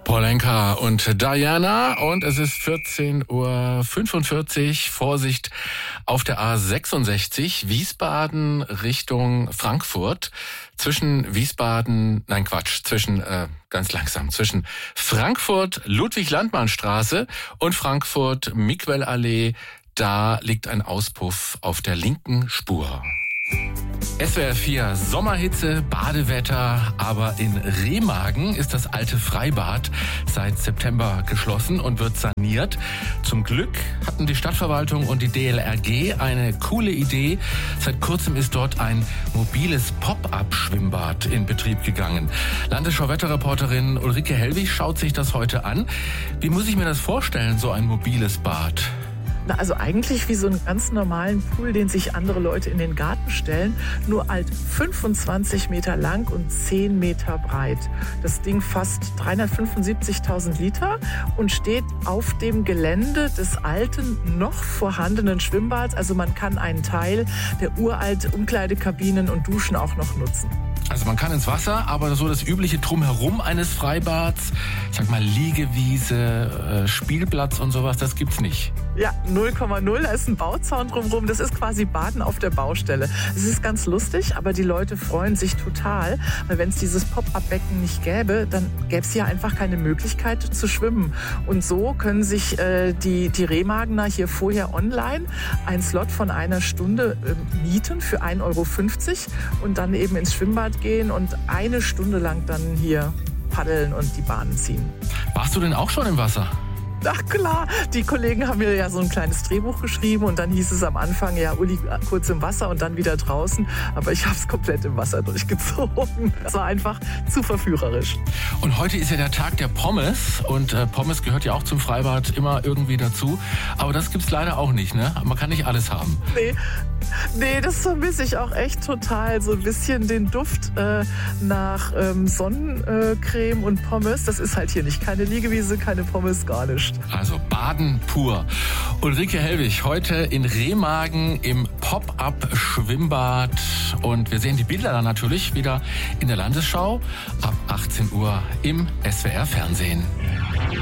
Polenka und Diana und es ist 14:45 Uhr. Vorsicht auf der A66 Wiesbaden Richtung Frankfurt. Zwischen Frankfurt Ludwig-Landmann-Straße und Frankfurt Mickwell-Allee. Da liegt ein Auspuff auf der linken Spur. SWR 4 Sommerhitze, Badewetter, aber in Remagen ist das alte Freibad seit September geschlossen und wird saniert. Zum Glück hatten die Stadtverwaltung und die DLRG eine coole Idee. Seit kurzem ist dort ein mobiles Pop-up-Schwimmbad in Betrieb gegangen. Landesschau-Wetterreporterin Ulrike Hellwig schaut sich das heute an. Wie muss ich mir das vorstellen, so ein mobiles Bad? Also eigentlich wie so einen ganz normalen Pool, den sich andere Leute in den Garten stellen, nur alt 25 Meter lang und 10 Meter breit. Das Ding fasst 375.000 Liter und steht auf dem Gelände des alten, noch vorhandenen Schwimmbads. Also man kann einen Teil der uralten Umkleidekabinen und Duschen auch noch nutzen. Also man kann ins Wasser, aber so das übliche Drumherum eines Freibads, ich sag mal Liegwiese, Spielplatz und sowas, das gibt's nicht. Ja, 0,0, da ist ein Bauzaun drumherum, das ist quasi Baden auf der Baustelle. Es ist ganz lustig, aber die Leute freuen sich total, weil wenn es dieses Pop-up-Becken nicht gäbe, dann gäbe es hier einfach keine Möglichkeit zu schwimmen. Und so können sich die Remagener hier vorher online einen Slot von einer Stunde mieten für 1,50 Euro und dann eben ins Schwimmbad gehen und eine Stunde lang dann hier paddeln und die Bahnen ziehen. Warst du denn auch schon im Wasser? Ach klar, die Kollegen haben mir ja so ein kleines Drehbuch geschrieben und dann hieß es am Anfang, ja, Uli, kurz im Wasser und dann wieder draußen. Aber ich habe es komplett im Wasser durchgezogen. Das war einfach zu verführerisch. Und heute ist ja der Tag der Pommes und Pommes gehört ja auch zum Freibad immer irgendwie dazu. Aber das gibt's leider auch nicht, ne? Man kann nicht alles haben. Nee, das vermisse ich auch echt total. So ein bisschen den Duft nach Sonnencreme und Pommes. Das ist halt hier nicht. Keine Liegewiese, keine Pommes, gar nicht. Also Baden pur. Ulrike Hellwig, heute in Remagen im Pop-up-Schwimmbad. Und wir sehen die Bilder dann natürlich wieder in der Landesschau ab 18 Uhr im SWR-Fernsehen.